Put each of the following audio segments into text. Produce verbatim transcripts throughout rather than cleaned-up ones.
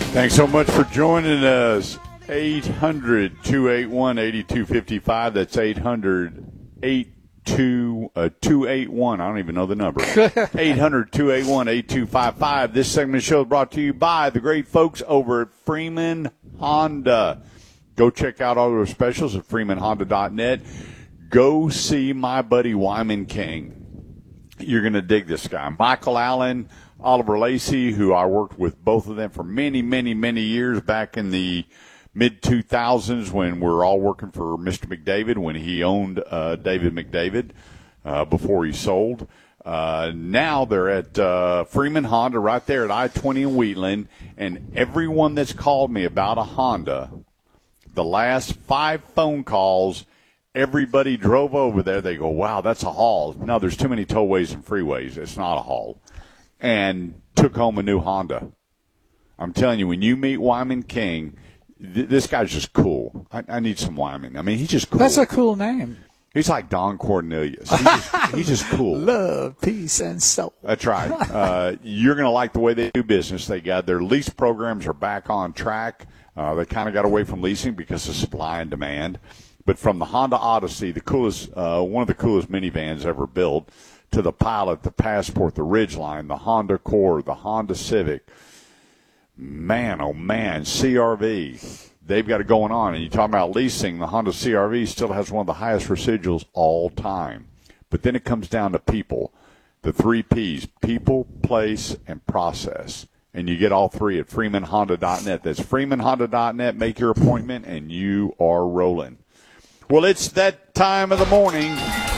Thanks so much for joining us. eight hundred, two eight one, eight two five five. That's eight hundred, eight two eight one. I don't even know the number. eight hundred, two eight one, eight two five five. This segment of the show is brought to you by the great folks over at Freeman Honda. Go check out all their specials at freeman honda dot net. Go see my buddy Wyman King. You're going to dig this guy. Michael Allen, Oliver Lacey, who I worked with both of them for many, many, many years back in the mid two thousands when we were all working for Mister McDavid when he owned uh, David McDavid uh, before he sold. Uh, now they're at uh, Freeman Honda right there at I twenty in Wheatland, and everyone that's called me about a Honda, the last five phone calls, everybody drove over there. They go, wow, that's a haul. No, there's too many tollways and freeways. It's not a haul. And took home a new Honda. I'm telling you, when you meet Wyman King, th- this guy's just cool. I, I need some Wyman. I mean, he's just cool. That's a cool name. He's like Don Cornelius. He's just, he's just cool. Love, peace, and soul. That's right. Uh, you're going to like the way they do business. They got their lease programs are back on track. Uh, they kind of got away from leasing because of supply and demand. But from the Honda Odyssey, the coolest, uh, one of the coolest minivans ever built, to the Pilot, the Passport, the Ridgeline, the Honda Accord, the Honda Civic. Man, oh man, C R V. They've got it going on. And you talk about leasing, the Honda C R V still has one of the highest residuals all time. But then it comes down to people, the three P's, people, place, and process. And you get all three at freeman honda dot net. That's freeman honda dot net. Make your appointment, and you are rolling. Well, it's that time of the morning.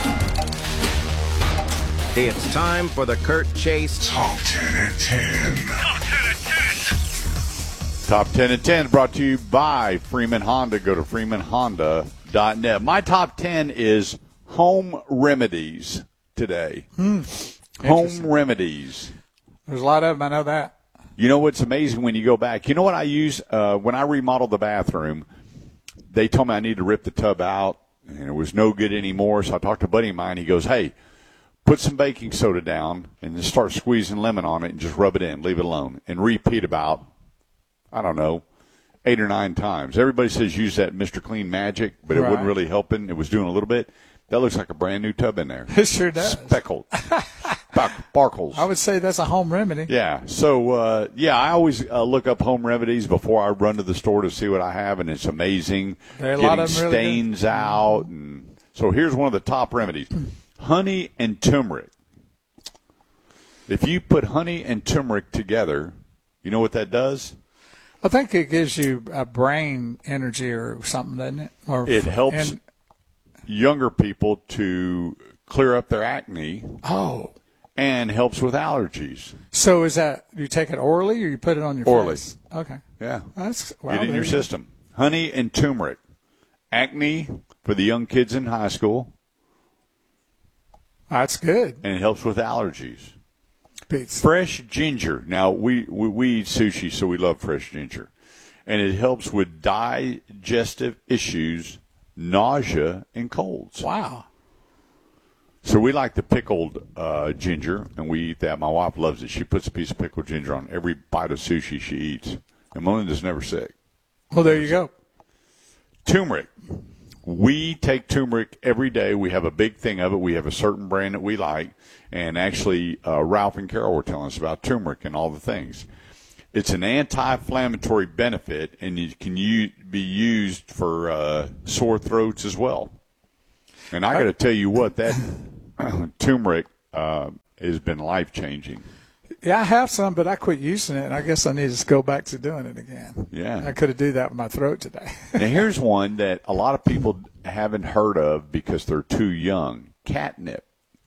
It's time for the Kurt Chase Top ten at ten. Top ten at ten. Top ten at ten brought to you by Freeman Honda. Go to freeman honda dot net. My top ten is home remedies today. Hmm. Home remedies. There's a lot of them. I know that. You know what's amazing when you go back? You know what I use uh, when I remodeled the bathroom? They told me I need to rip the tub out, and it was no good anymore. So I talked to a buddy of mine. He goes, hey, put some baking soda down and just start squeezing lemon on it and just rub it in, leave it alone, and repeat about, I don't know, eight or nine times. Everybody says use that Mister Clean Magic, but it Right. wasn't really helping. It was doing a little bit. That looks like a brand new tub in there. It sure does. Speckled. Sparkles. I would say that's a home remedy. Yeah. So, uh, yeah, I always uh, look up home remedies before I run to the store to see what I have, and it's amazing. There are a Getting lot of them really stains good. out. And so here's one of the top remedies. Honey and turmeric. If you put honey and turmeric together, you know what that does? I think it gives you a brain energy or something, doesn't it? Or It helps and, younger people to clear up their acne oh, and helps with allergies. so is that you take it orally or you put it on your Orally. face? Okay, Yeah. that's wow, Get it in there your you go. system. Honey and turmeric. Acne for the young kids in high school, That's good. and it helps with allergies. Beats. Fresh ginger. Now, we, we, we eat sushi, so we love fresh ginger. And it helps with digestive issues, nausea, and colds. Wow. So we like the pickled uh, ginger, and we eat that. My wife loves it. She puts a piece of pickled ginger on every bite of sushi she eats. And Melinda's never sick. Well, there you go. Turmeric. We take turmeric every day. We have a big thing of it. We have a certain brand that we like. And actually, uh, Ralph and Carol were telling us about turmeric and all the things. It's an anti-inflammatory benefit, and it can u- be used for uh, sore throats as well. And I got to tell you what, that turmeric uh, has been life-changing. Yeah, I have some, but I quit using it, and I guess I need to go back to doing it again. Yeah. I could have do that with my throat today. Now, here's one that a lot of people haven't heard of because they're too young. Catnip.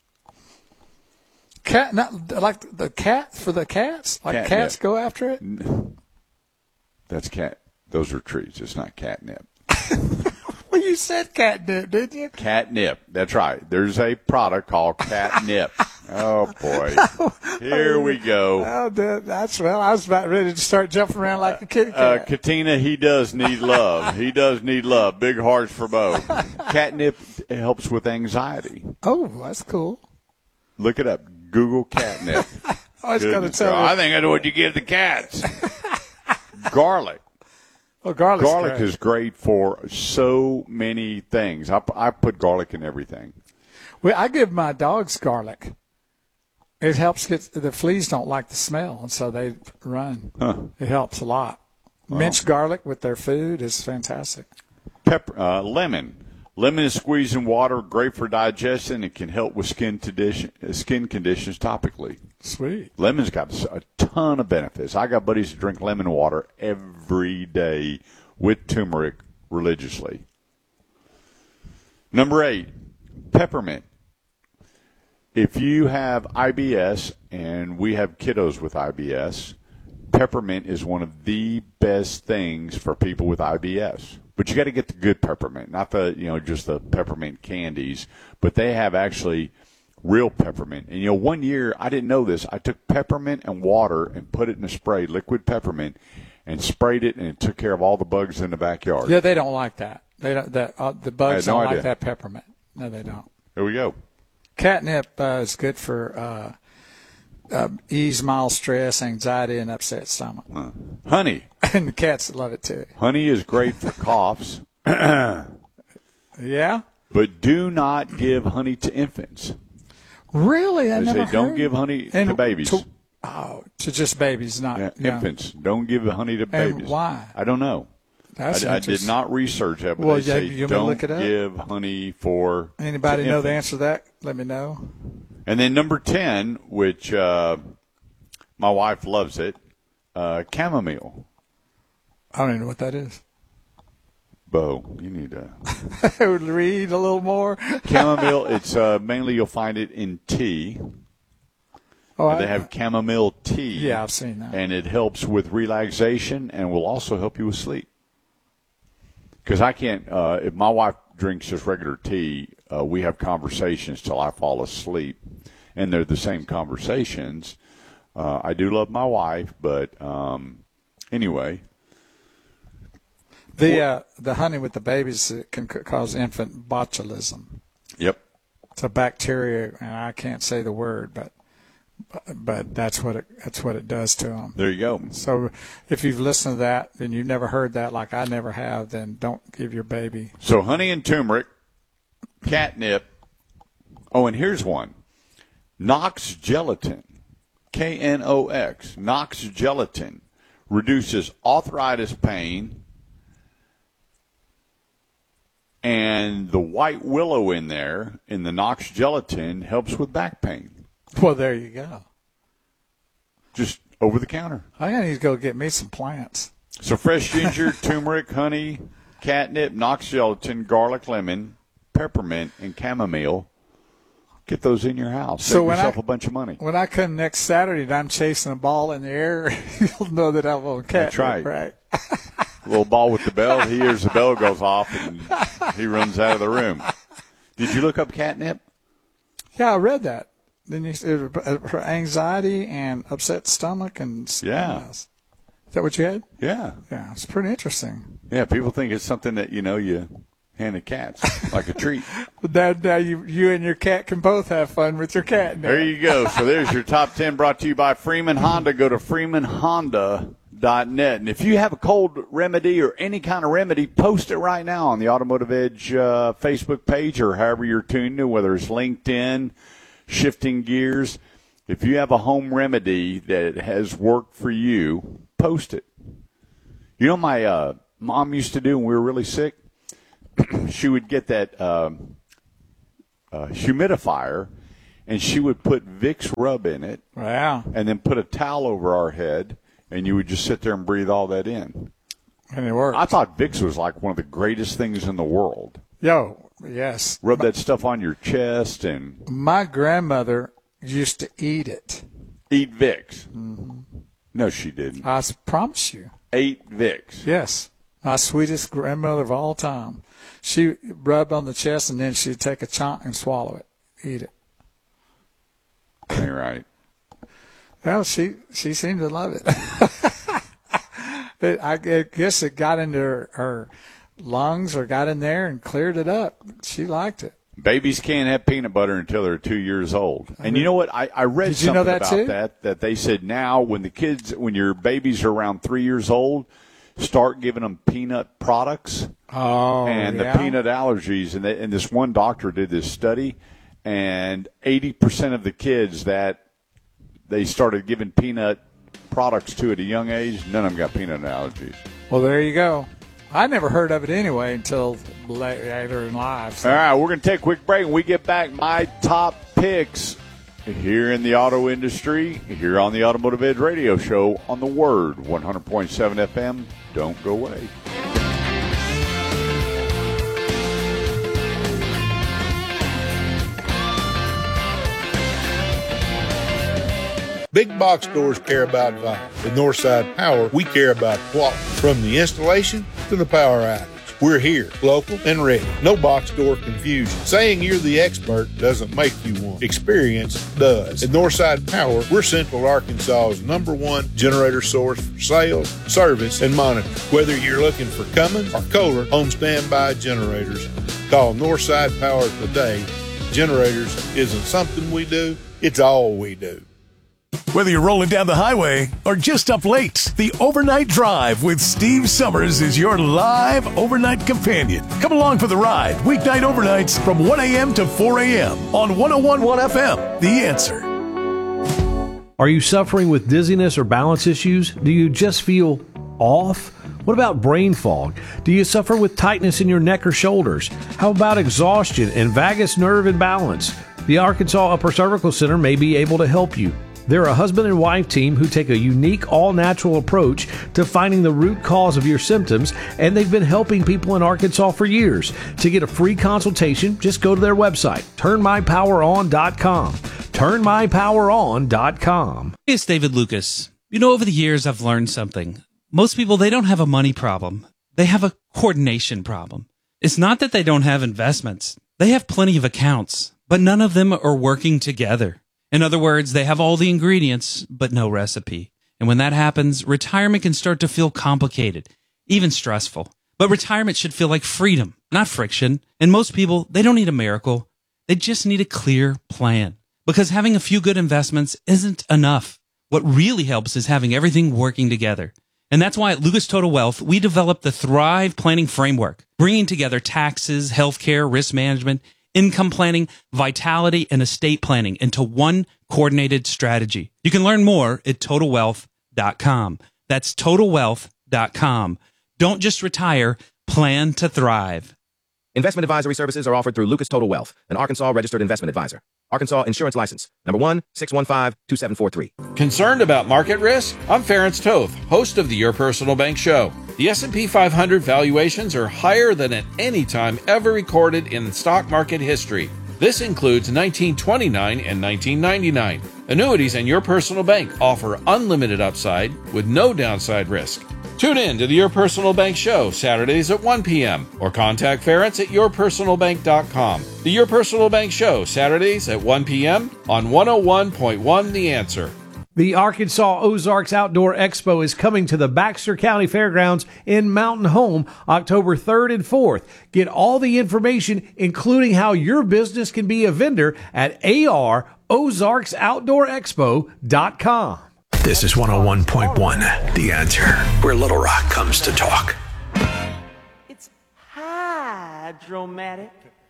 Cat, not like the cat for the cats. Like Catnip. cats go after it. That's cat. Those are trees. It's not catnip. Well, you said catnip, didn't you? Catnip. That's right. There's a product called catnip. Oh, boy. Here we go. Oh, that- that's well. I was about ready to start jumping around like a kitty Uh, cat. Katina, he does need love. He does need love. Big hearts for both. Catnip helps with anxiety. Oh, that's cool. Look it up. Google catnip. I was going to Goodness, tell God. you. I think I know what you give the cats. Garlic. Well, garlic's Garlic great. is great for so many things. I, I put garlic in everything. Well, I give my dogs garlic. It helps get the fleas don't like the smell, and so they run. Huh. It helps a lot. Minced garlic with their food is fantastic. Pepper, uh, lemon. Lemon is squeezed in water, great for digestion. It can help with skin condition, skin conditions topically. Sweet. Lemon's got a ton of benefits. I got buddies that drink lemon water every day with turmeric religiously. Number eight, peppermint. If you have I B S, and we have kiddos with I B S, peppermint is one of the best things for people with I B S. But you got to get the good peppermint, not the, you know, just the peppermint candies. But they have actually real peppermint. And, you know, one year, I didn't know this. I took peppermint and water and put it in a spray, liquid peppermint, and sprayed it, and it took care of all the bugs in the backyard. Yeah, they don't like that. They don't. That uh, the bugs no don't idea. like that peppermint. No, they don't. There we go. Catnip uh, is good for uh, uh, ease mild stress, anxiety, and upset stomach. Uh, honey. And the cats love it too. Honey is great for coughs. Yeah. But do not give honey to infants. Really, I They never say don't heard. give honey And to babies. To, oh, to just babies, not Yeah, yeah. infants. Don't give honey to And babies. why? I don't know. That's I, I did interesting. not research that, but Well, they yeah, say you want me to don't look it up? give honey for Anybody to know the infants. answer to that? Let me know. And then number ten, which uh, my wife loves it, uh, chamomile. I don't even know what that is. Bo, you need to. Read a little more. Chamomile, it's uh, mainly you'll find it in tea. Oh, I, They have chamomile tea. Yeah, I've seen that. And it helps with relaxation and will also help you with sleep. Because I can't, uh, if my wife drinks just regular tea, uh, we have conversations till I fall asleep. And they're the same conversations. Uh, I do love my wife, but um, anyway. The uh, the honey with the babies it can c- cause infant botulism. Yep. It's a bacteria, and I can't say the word, but but that's what it that's what it does to them. There you go. So if you've listened to that and you've never heard that, like I never have, then don't give your baby. So honey and turmeric, catnip. Oh, and here's one. Knox gelatin. K N O X. Knox gelatin reduces arthritis pain. And the white willow in there, in the Knox gelatin, helps with back pain. Well, there you go. Just over the counter. I gotta need to go get me some plants. So fresh ginger, turmeric, honey, catnip, Knox gelatin, garlic, lemon, peppermint, and chamomile. Get those in your house. Save So when yourself I- a bunch of money. When I come next Saturday and I'm chasing a ball in the air, you'll know that I'm on cat. That's right. Right. Little ball with the bell. He hears the bell goes off, and he runs out of the room. Did you look up catnip? Yeah, I read that. Then you said for anxiety and upset stomach and Yeah. Is that what you had? Yeah. Yeah, it's pretty interesting. Yeah, people think it's something that, you know, you hand the cats like a treat. But now, now you you and your cat can both have fun with your cat. Now. There you go. So there's your top ten brought to you by Freeman Honda. Go to freeman honda dot net. And if you have a cold remedy or any kind of remedy, post it right now on the Automotive Edge uh, Facebook page or however you're tuned in, whether it's LinkedIn, Shifting Gears. If you have a home remedy that has worked for you, post it. You know, my uh, mom used to do when we were really sick? She would get that um, uh, humidifier, and she would put Vicks rub in it, Wow. and then put a towel over our head, and you would just sit there and breathe all that in. And it worked. I thought Vicks was like one of the greatest things in the world. Yo, yes. Rub that stuff on your chest and My grandmother used to eat it. eat Vicks. Mm-hmm. No, she didn't. I s- promise you. Ate Vicks. Yes. My sweetest grandmother of all time. She rubbed on the chest and then she'd take a chunk and swallow it, eat it. Ain't right. Well, she she seemed to love it. But I guess it got into her, her lungs or got in there and cleared it up. She liked it. Babies can't have peanut butter until they're two years old. And you know what? I, I read Did you something know that about too? that, that they said now when the kids, when your babies are around three years old, start giving them peanut products Oh, and yeah? the peanut allergies. And, they, and this one doctor did this study, and eighty percent of the kids that they started giving peanut products to at a young age, none of them got peanut allergies. Well, there you go. I never heard of it anyway until later in life. So. All right, we're going to take a quick break. When we get back, my top picks here in the auto industry, here on the Automotive Edge Radio Show on the Word, one hundred point seven F M. Don't go away. Big box stores care about value. At Northside Power, we care about quality. From the installation to the power outage. We're here, local and ready. No box store confusion. Saying you're the expert doesn't make you one. Experience does. At Northside Power, we're Central Arkansas's number one generator source for sales, service, and monitoring. Whether you're looking for Cummins or Kohler home standby generators, call Northside Power today. Generators isn't something we do, it's all we do. Whether you're rolling down the highway or just up late, the Overnight Drive with Steve Summers is your live overnight companion. Come along for the ride, weeknight overnights from one a.m. to four a.m. on one oh one point one F M. The Answer. Are you suffering with dizziness or balance issues? Do you just feel off? What about brain fog? Do you suffer with tightness in your neck or shoulders? How about exhaustion and vagus nerve imbalance? The Arkansas Upper Cervical Center may be able to help you. They're a husband and wife team who take a unique, all-natural approach to finding the root cause of your symptoms, and they've been helping people in Arkansas for years. To get a free consultation, just go to their website, turn my power on dot com. turn my power on dot com. Hey, it's David Lucas. You know, over the years, I've learned something. Most people, they don't have a money problem. They have a coordination problem. It's not that they don't have investments. They have plenty of accounts, but none of them are working together. In other words, they have all the ingredients, but no recipe. And when that happens, retirement can start to feel complicated, even stressful. But retirement should feel like freedom, not friction. And most people, they don't need a miracle. They just need a clear plan. Because having a few good investments isn't enough. What really helps is having everything working together. And that's why at Lucas Total Wealth, we developed the Thrive Planning Framework, bringing together taxes, healthcare, risk management, income planning, vitality, and estate planning into one coordinated strategy. You can learn more at total wealth dot com. That's total wealth dot com. Don't just retire, plan to thrive. Investment advisory services are offered through Lucas Total Wealth, an Arkansas registered investment advisor. Arkansas Insurance License, number one, six one five, two seven four three. Concerned about market risk? I'm Ference Toth, host of the Your Personal Bank Show. The S and P five hundred valuations are higher than at any time ever recorded in stock market history. This includes nineteen twenty-nine and nineteen ninety-nine. Annuities and Your Personal Bank offer unlimited upside with no downside risk. Tune in to the Your Personal Bank Show Saturdays at one p.m. or contact Ference at your personal bank dot com. The Your Personal Bank Show Saturdays at one p.m. on one oh one point one The Answer. The Arkansas Ozarks Outdoor Expo is coming to the Baxter County Fairgrounds in Mountain Home October third and fourth. Get all the information, including how your business can be a vendor, at A R ozarks outdoor expo dot com. This is one oh one point one, The Answer, where Little Rock comes to talk. It's hydromatic.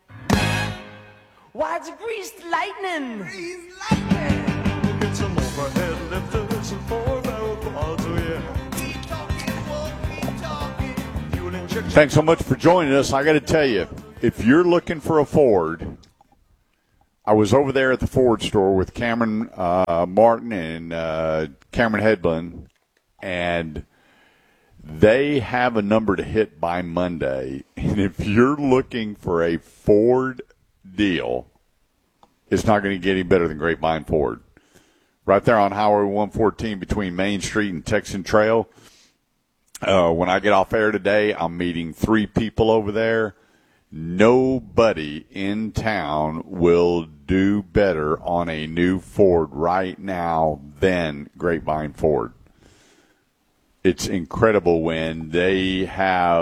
Why, it's greased lightning. Greased lightning. Get some overhead lifters and four barrel quads, oh yeah. Keep talking, won't keep talking. Fuel injection. Thanks so much for joining us. I got to tell you, if you're looking for a Ford, I was over there at the Ford store with Cameron uh, Martin and uh, Cameron Hedlund, and they have a number to hit by Monday. And if you're looking for a Ford deal, it's not going to get any better than Grapevine Ford. Right there on Highway one fourteen between Main Street and Texan Trail. Uh, when I get off air today, I'm meeting three people over there. Nobody in town will do better on a new Ford right now than Grapevine Ford. It's incredible when they have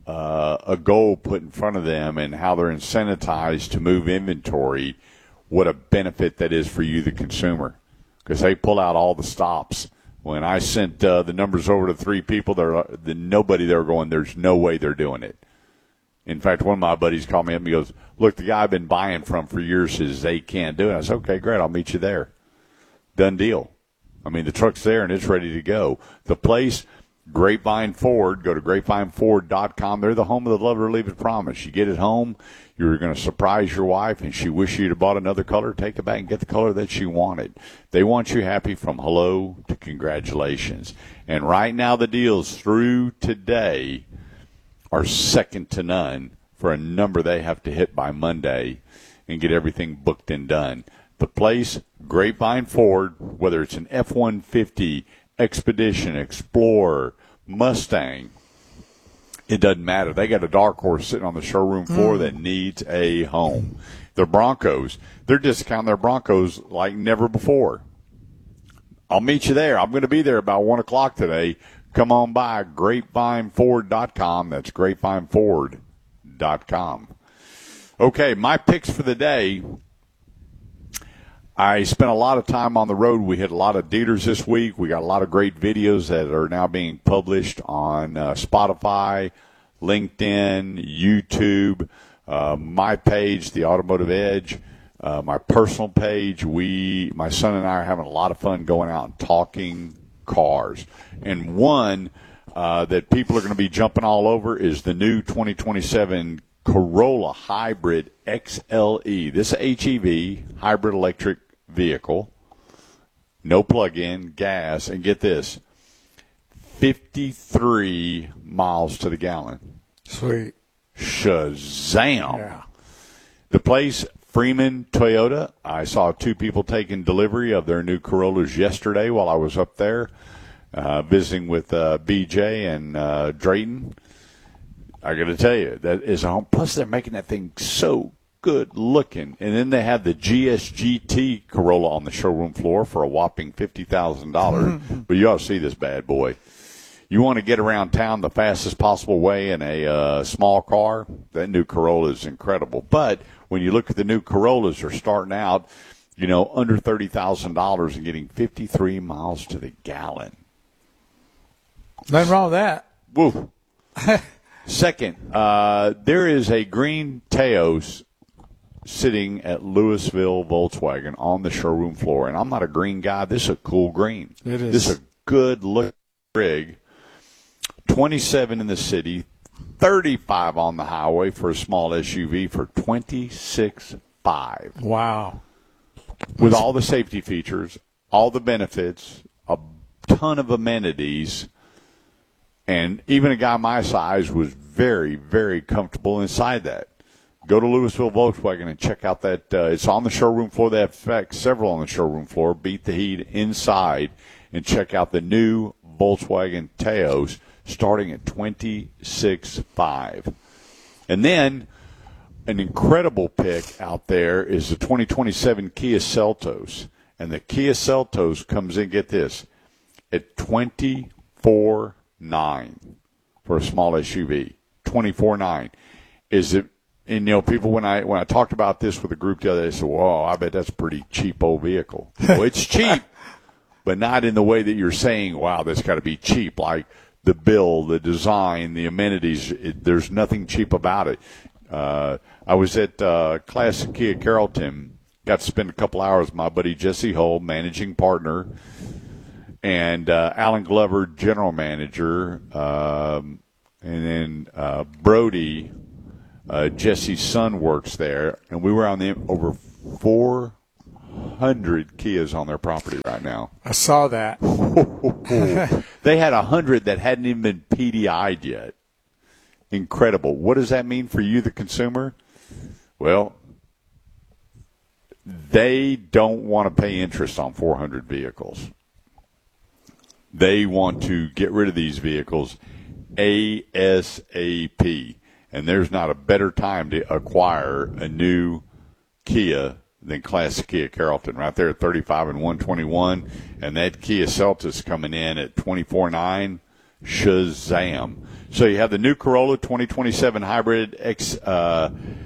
uh, a goal put in front of them and how they're incentivized to move inventory, what a benefit that is for you, the consumer, because they pull out all the stops. When I sent uh, the numbers over to three people, there, the, nobody there going, there's no way they're doing it. In fact, one of my buddies called me up and he goes, look, the guy I've been buying from for years says they can't do it. I said, okay, great, I'll meet you there. Done deal. I mean, the truck's there and it's ready to go. The place, Grapevine Ford, go to grapevine ford dot com. They're the home of the Love It or Leave It promise. You get it home, you're going to surprise your wife, and she wishes you'd have bought another color. Take it back and get the color that she wanted. They want you happy from hello to congratulations. And right now the deals through today are second to none for a number they have to hit by Monday and get everything booked and done. The place, Grapevine Ford, whether it's an F one fifty, Expedition, Explorer, Mustang, it doesn't matter. They got a dark horse sitting on the showroom floor mm. that needs a home. The Broncos, they're discounting their Broncos like never before. I'll meet you there. I'm going to be there about one o'clock today. Come on by, grapevine ford dot com. That's grapevine ford dot com. Okay, my picks for the day. I spent a lot of time on the road. We hit a lot of dealers this week. We got a lot of great videos that are now being published on uh, Spotify, LinkedIn, YouTube, uh, my page, The Automotive Edge, uh, my personal page. We, my son and I are having a lot of fun going out and talking cars. And one uh, that people are going to be jumping all over is the new twenty twenty-seven Corolla Hybrid X L E. This H E V, hybrid electric vehicle, no plug-in, gas, and get this, fifty-three miles to the gallon. Sweet. Shazam. Yeah. The place, Freeman Toyota. I saw two people taking delivery of their new Corollas yesterday while I was up there uh, visiting with uh, B J and uh, Drayton. I got to tell you, that is a home. Plus, they're making that thing so good looking. And then they have the G S G T Corolla on the showroom floor for a whopping fifty thousand dollars. But you ought to see this bad boy. You want to get around town the fastest possible way in a uh, small car, that new Corolla is incredible. But when you look at the new Corollas, they're starting out, you know, under thirty thousand dollars and getting fifty-three miles to the gallon. Nothing wrong with that. Woo. Second, uh, there is a green Taos sitting at Louisville Volkswagen on the showroom floor. And I'm not a green guy. This is a cool green. It is. This is a good-looking rig. twenty-seven in the city, thirty-five on the highway for a small S U V for twenty-six five. Wow. With all the safety features, all the benefits, a ton of amenities, and even a guy my size was very, very comfortable inside that. Go to Louisville Volkswagen and check out that. Uh, it's on the showroom floor. They have in fact, several on the showroom floor. Beat the heat inside and check out the new Volkswagen Taos starting at twenty-six five. And then an incredible pick out there is the twenty twenty-seven Kia Seltos. And the Kia Seltos comes in, get this, at twenty-four nine for a small S U V. twenty-four nine. Is it, and you know, people, when I when I talked about this with a group the other day, they said, whoa, I bet that's a pretty cheap old vehicle. Well, it's cheap, but not in the way that you're saying, wow, that's got to be cheap. Like the build, the design, the amenities, it, there's nothing cheap about it. Uh, I was at uh, Classic Kia Carrollton, got to spend a couple hours with my buddy Jesse Hull, managing partner, and uh, Alan Glover, general manager, um, and then uh, Brody, uh, Jesse's son, works there. And we were on the over four hundred Kias on their property right now. I saw that. They had one hundred that hadn't even been P D I'd yet. Incredible. What does that mean for you, the consumer? Well, they don't want to pay interest on four hundred vehicles. They want to get rid of these vehicles ASAP. And there's not a better time to acquire a new Kia than Classic Kia Carrollton, right there at thirty-five and one twenty-one. And that Kia Seltos coming in at twenty-four nine. Shazam. So you have the new Corolla twenty twenty-seven Hybrid X, uh,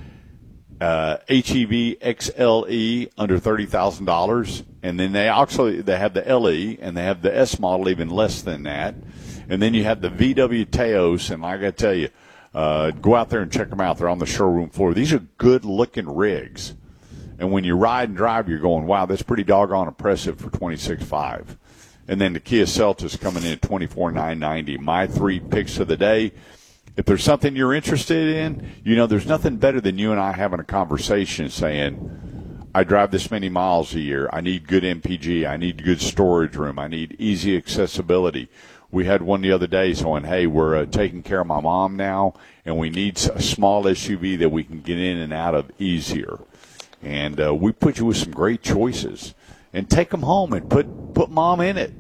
uh, H E V X L E under thirty thousand dollars. And then they actually, they have the L E and they have the S model even less than that. And then you have the V W Teos. And like I tell you, uh, go out there and check them out. They're on the showroom floor. These are good looking rigs. And when you ride and drive, you're going, wow, that's pretty doggone impressive for twenty-six five. And then the Kia Seltos coming in at twenty-four nine ninety. My three picks of the day. If there's something you're interested in, you know, there's nothing better than you and I having a conversation saying, I drive this many miles a year. I need good M P G. I need good storage room. I need easy accessibility. We had one the other day saying, hey, we're uh, taking care of my mom now, and we need a small S U V that we can get in and out of easier. And uh, we put you with some great choices. And take them home and put, put mom in it.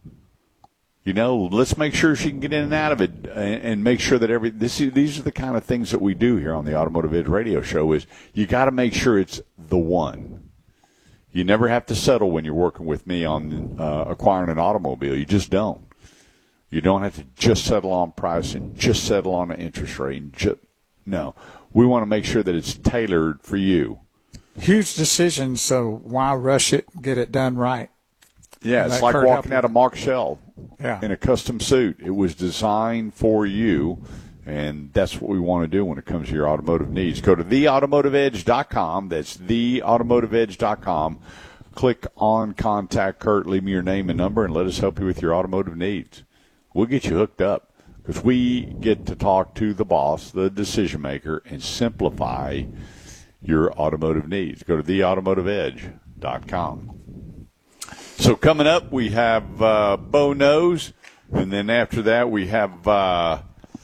You know, let's make sure she can get in and out of it, and, and make sure that every this these are the kind of things that we do here on the Automotive Edge Radio Show. Is you got to make sure it's the one. You never have to settle when you're working with me on uh, acquiring an automobile. You just don't. You don't have to just settle on price and just settle on an interest rate. And just, no, we want to make sure that it's tailored for you. Huge decision, so why rush it? Get it done right. Yeah, And it's that like Kurt walking helped out of Mark Shell Yeah. in a custom suit. It was designed for you, and that's what we want to do when it comes to your automotive needs. Go to the automotive edge dot com. That's the automotive edge dot com. Click on Contact Kurt. Leave me your name and number, and let us help you with your automotive needs. We'll get you hooked up because we get to talk to the boss, the decision maker, and simplify your automotive needs. Go to the automotive edge dot com. So coming up, we have uh, Bo Knows, and then after that, we have uh,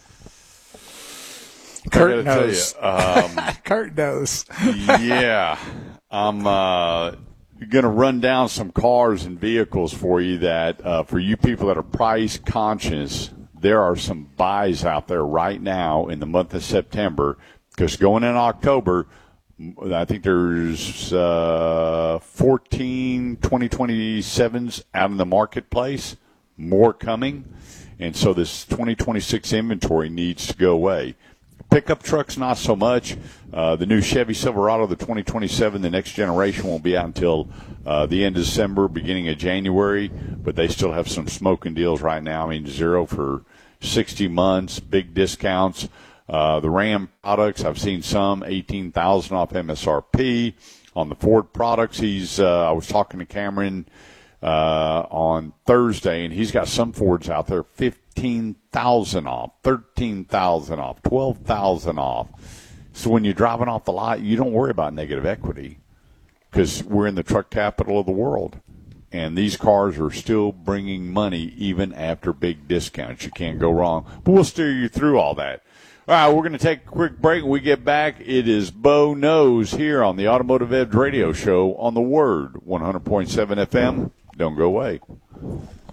Kurt knows. You, um, Kurt knows. yeah, I'm uh, going to run down some cars and vehicles for you that, uh, for you people that are price conscious, there are some buys out there right now in the month of September, because going in October, I think there's uh, fourteen twenty twenty-sevens out in the marketplace, more coming, and so this twenty twenty-six inventory needs to go away. Pickup trucks, not so much. Uh, the new Chevy Silverado, the twenty twenty-seven, the next generation, won't be out until uh, the end of December, beginning of January, but they still have some smoking deals right now. I mean, zero for sixty months, big discounts. Uh, the Ram products, I've seen some eighteen thousand off M S R P. On the Ford products, he's. Uh, I was talking to Cameron uh, on Thursday, and he's got some Fords out there fifteen thousand off, thirteen thousand off, twelve thousand off. So when you're driving off the lot, you don't worry about negative equity because we're in the truck capital of the world, and these cars are still bringing money even after big discounts. You can't go wrong. But we'll steer you through all that. All right, we're going to take a quick break. When we get back, it is Bo Knows here on the Automotive Edge Radio Show on the Word, one hundred point seven F M. Don't go away.